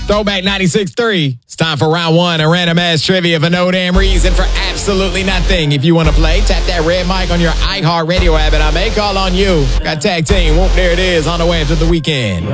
Throwback 96.3. It's time for round one of random ass trivia for no damn reason for absolutely nothing. If you want to play, tap that red mic on your iHeartRadio app and I may call on you. Got tag team. Whoop, there it is on the way into the weekend.